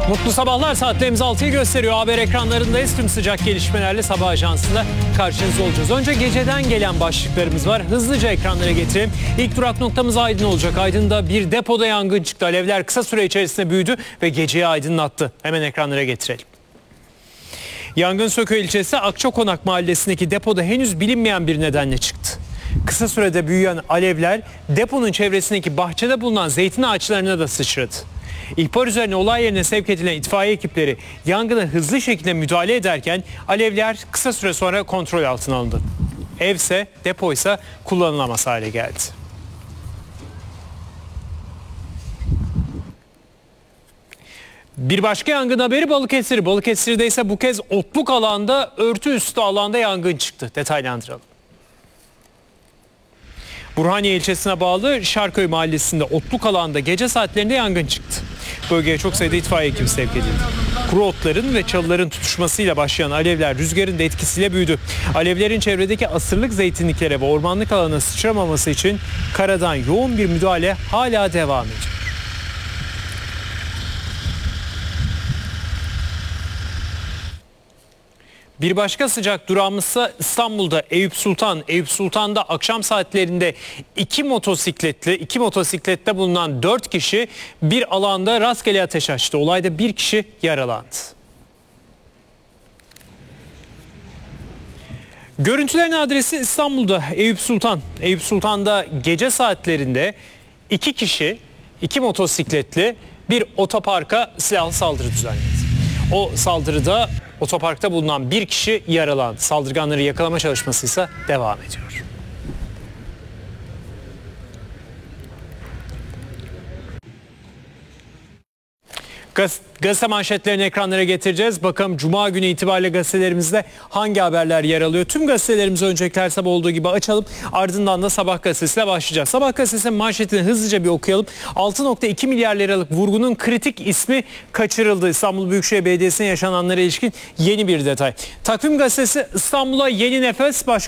Mutlu sabahlar, saatlerimiz 6'yı gösteriyor. Haber ekranlarındayız. Tüm sıcak gelişmelerle sabah ajansında karşınızda olacağız. Önce geceden gelen başlıklarımız var. Hızlıca ekranlara getirelim. İlk durak noktamız Aydın olacak. Aydın'da bir depoda yangın çıktı. Alevler kısa süre içerisinde büyüdü ve geceyi aydınlattı. Hemen ekranlara getirelim. Yangın Söke ilçesi Akçakonak mahallesindeki depoda henüz bilinmeyen bir nedenle çıktı. Kısa sürede büyüyen alevler deponun çevresindeki bahçede bulunan zeytin ağaçlarına da sıçradı. İhbar üzerine olay yerine sevk edilen itfaiye ekipleri yangına hızlı şekilde müdahale ederken alevler kısa süre sonra kontrol altına alındı. Evse, depoysa kullanılamaz hale geldi. Bir başka yangın haberi Balıkesir. Balıkesir'de ise bu kez otluk alanda, örtü üstü alanda yangın çıktı. Detaylandıralım. Burhaniye ilçesine bağlı Şarköy mahallesinde otluk alanda gece saatlerinde yangın çıktı. Bölgeye çok sayıda itfaiye ekibi sevk edildi. Kuru otların ve çalıların tutuşmasıyla başlayan alevler rüzgarın da etkisiyle büyüdü. Alevlerin çevredeki asırlık zeytinliklere ve ormanlık alana sıçramaması için karadan yoğun bir müdahale hala devam ediyor. Bir başka sıcak durağımızsa İstanbul'da Eyüp Sultan. Eyüp Sultan'da akşam saatlerinde iki motosiklette bulunan 4 kişi bir alanda rastgele ateş açtı. Olayda bir kişi yaralandı. Görüntülerin adresi İstanbul'da Eyüp Sultan. Eyüp Sultan'da gece saatlerinde 2 kişi, 2 motosikletli bir otoparka silahlı saldırı düzenledi. O saldırıda otoparkta bulunan bir kişi yaralandı. Saldırganları yakalama çalışması ise devam ediyor. Gazete manşetlerini ekranlara getireceğiz. Bakalım Cuma günü itibariyle gazetelerimizde hangi haberler yer alıyor? Tüm gazetelerimizi öncelikle her sabah olduğu gibi açalım. Ardından da Sabah gazetesiyle başlayacağız. Sabah gazetesinin manşetini hızlıca bir okuyalım. 6,2 milyar liralık vurgunun kritik ismi kaçırıldı. İstanbul Büyükşehir Belediyesi'ne yaşananlara ilişkin yeni bir detay. Takvim gazetesi İstanbul'a yeni nefes